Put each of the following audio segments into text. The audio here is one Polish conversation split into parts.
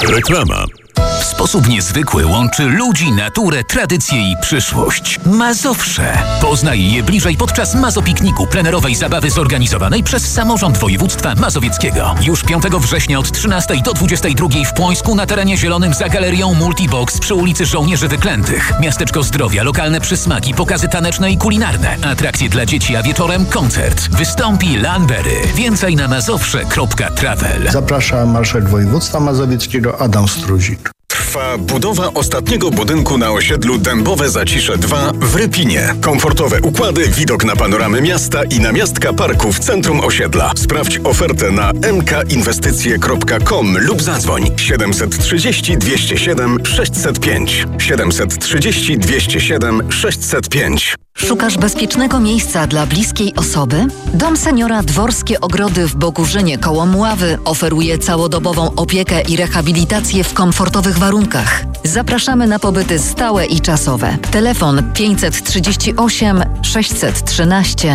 Reklama. W sposób niezwykły łączy ludzi, naturę, tradycję i przyszłość. Mazowsze. Poznaj je bliżej podczas Mazopikniku, plenerowej zabawy zorganizowanej przez Samorząd Województwa Mazowieckiego. Już 5 września od 13 do 22 w Płońsku na terenie zielonym za galerią Multibox przy ulicy Żołnierzy Wyklętych. Miasteczko zdrowia, lokalne przysmaki, pokazy taneczne i kulinarne. Atrakcje dla dzieci, a wieczorem koncert. Wystąpi Lanbery. Więcej na mazowsze.travel. Zaprasza marszałek województwa mazowieckiego Adam Struzik. Trwa budowa ostatniego budynku na osiedlu Dębowe Zacisze 2 w Rypinie. Komfortowe układy, widok na panoramy miasta i namiastka parku w centrum osiedla. Sprawdź ofertę na mkinwestycje.com lub zadzwoń 730 207 605. 730 207 605. Szukasz bezpiecznego miejsca dla bliskiej osoby? Dom Seniora Dworskie Ogrody w Bogórzynie koło Mławy oferuje całodobową opiekę i rehabilitację w komfortowych warunkach. Zapraszamy na pobyty stałe i czasowe. Telefon 538 613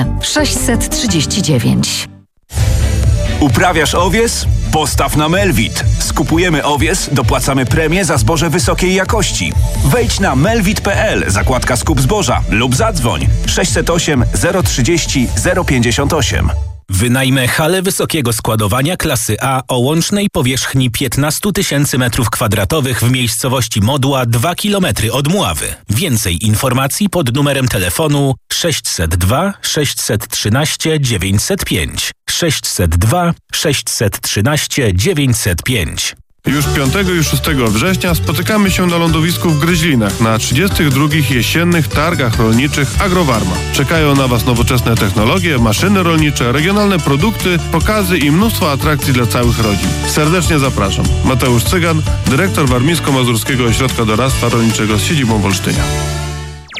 639. Uprawiasz owies? Postaw na Melvit. Skupujemy owies, dopłacamy premię za zboże wysokiej jakości. Wejdź na melvit.pl, zakładka skup zboża lub zadzwoń 608 030 058. Wynajmę halę wysokiego składowania klasy A o łącznej powierzchni 15 000 m2 w miejscowości Modła 2 km od Mławy. Więcej informacji pod numerem telefonu 602 613 905. 602 613 905. Już 5 i 6 września spotykamy się na lądowisku w Gryźlinach na 32. jesiennych targach rolniczych Agrowarma. Czekają na Was nowoczesne technologie, maszyny rolnicze, regionalne produkty, pokazy i mnóstwo atrakcji dla całych rodzin. Serdecznie zapraszam. Mateusz Cygan, dyrektor Warmińsko-Mazurskiego Ośrodka Doradztwa Rolniczego z siedzibą w Olsztynie.